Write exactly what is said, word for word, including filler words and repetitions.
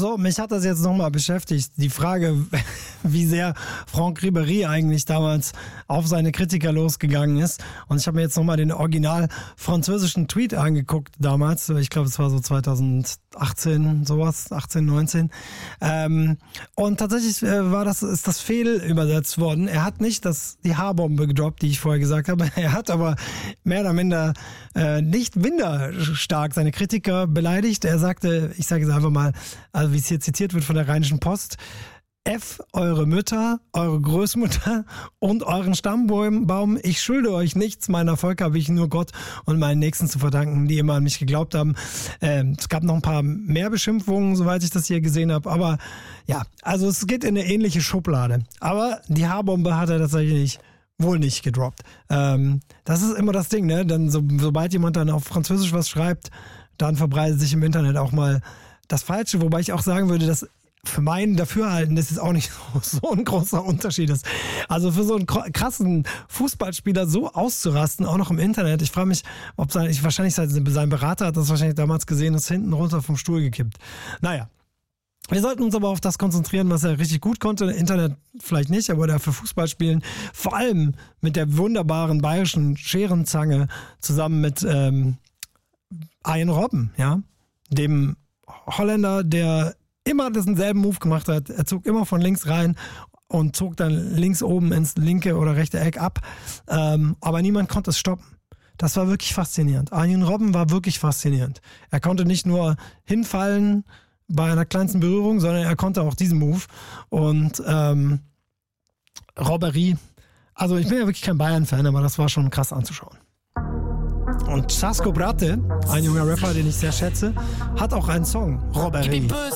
So, mich hat das jetzt nochmal beschäftigt. Die Frage, wie sehr Franck Ribéry eigentlich damals auf seine Kritiker losgegangen ist. Und ich habe mir jetzt nochmal den original französischen Tweet angeguckt damals. Ich glaube, es war so zweitausendachtzehn, sowas, achtzehn, neunzehn. Ähm, und tatsächlich äh, war das, ist das fehl übersetzt worden. Er hat nicht das, die Haarbombe gedroppt, die ich vorher gesagt habe. Er hat aber mehr oder minder äh, nicht winderstark seine Kritiker beleidigt. Er sagte, ich sage es einfach mal, also wie es hier zitiert wird von der Rheinischen Post, F, eure Mütter, eure Großmutter und euren Stammbaum. Ich schulde euch nichts. Meinen Erfolg habe ich nur Gott und meinen Nächsten zu verdanken, die immer an mich geglaubt haben. Ähm, es gab noch ein paar mehr Beschimpfungen, soweit ich das hier gesehen habe. Aber ja, also es geht in eine ähnliche Schublade. Aber die Haarbombe hat er tatsächlich wohl nicht gedroppt. Ähm, das ist immer das Ding, ne? Dann so, sobald jemand dann auf Französisch was schreibt, dann verbreitet sich im Internet auch mal das Falsche. Wobei ich auch sagen würde, dass für meinen Dafürhalten, das ist auch nicht so, so ein großer Unterschied ist. Also für so einen krassen Fußballspieler so auszurasten, auch noch im Internet. Ich frage mich, ob sein, ich wahrscheinlich sein, sein Berater hat das wahrscheinlich damals gesehen, ist hinten runter vom Stuhl gekippt. Naja. Wir sollten uns aber auf das konzentrieren, was er richtig gut konnte. Internet vielleicht nicht, aber dafür Fußball spielen. Vor allem mit der wunderbaren bayerischen Scherenzange zusammen mit ähm, Arjen Robben, ja, dem Holländer, der immer denselben Move gemacht hat. Er zog immer von links rein und zog dann links oben ins linke oder rechte Eck ab. Ähm, aber niemand konnte es stoppen. Das war wirklich faszinierend. Arjen Robben war wirklich faszinierend. Er konnte nicht nur hinfallen bei einer kleinsten Berührung, sondern er konnte auch diesen Move. Und ähm, Ribéry, also ich bin ja wirklich kein Bayern-Fan, aber das war schon krass anzuschauen. Und Chasco Bratte, ein junger Rapper, den ich sehr schätze, hat auch einen Song, Ribéry.